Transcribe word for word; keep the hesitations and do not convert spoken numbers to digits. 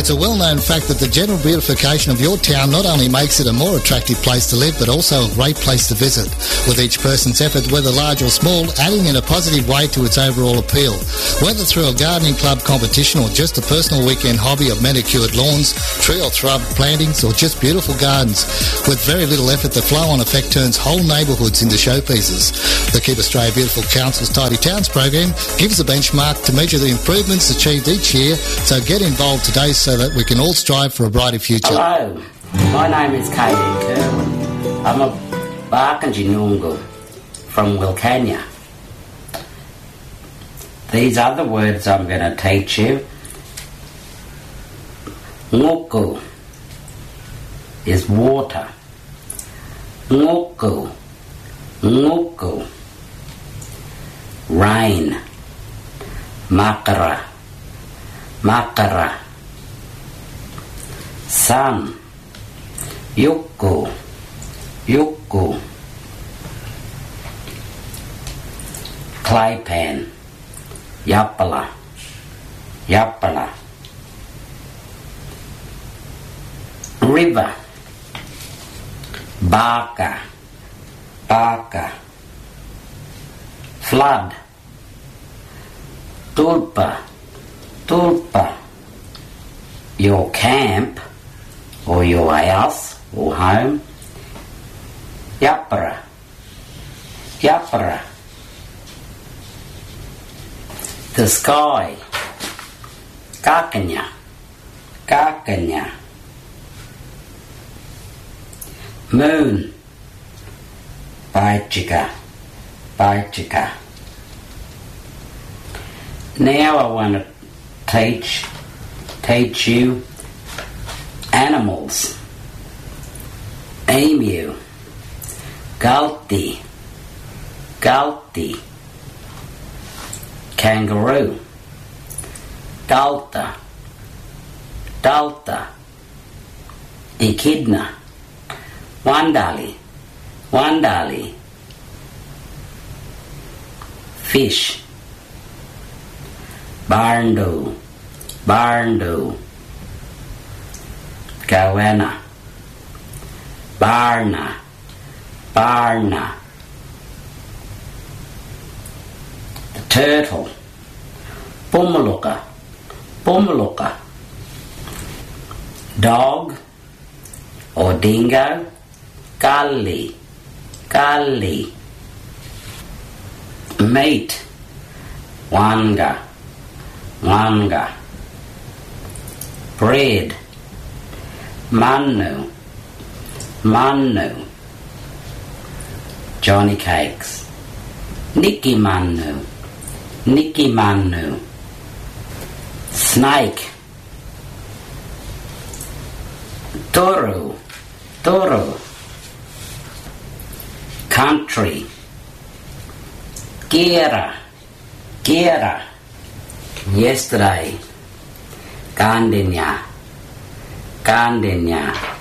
It's a well-known fact that the general beautification of your town not only makes it a more attractive place to live, but also a great place to visit, with each person's effort, whether large or small, adding in a positive way to its overall appeal. Whether through a gardening club competition or just a personal weekend hobby of manicured lawns, tree or shrub plantings, or just beautiful gardens, with very little effort, the flow-on effect turns whole neighbourhoods into showpieces. The Keep Australia Beautiful Council's Tidy Towns program gives a benchmark to measure the improvements achieved each year, so get involved today so that we can all strive for a brighter future. Hello, my name is K D Kerwin. I'm a Barkinjinungu from Wilcannia. These other words I'm going to teach you. Nguku is water. Nguku, nguku. Rain. Makara, makara. Sun. Yuku, yuku. Claypan. Yapala, yapala. River. Baka, baka. Flood. Tulpa, tulpa. Your camp, or your house, or home. Yapara, yapara. The sky. Kakanya, kakanya. Moon. Baichika, baichika. Now I want to teach, teach you animals. Emu, galti, galti. Kangaroo, dalta, dalta. Echidna, wandali, wandali. Fish. Barndo, barndo. Goanna, barna, barna. The turtle. Pumuluka, pumuluka. Dog or dingo. Gully, gully. Meat. Wanga, wanga. Bread. Manu, manu. Johnny cakes. Nicky manu, Nicky manu. Snake. Toro, toro. Country. Gira, gira. Yesterday. Gandenya, gandenya.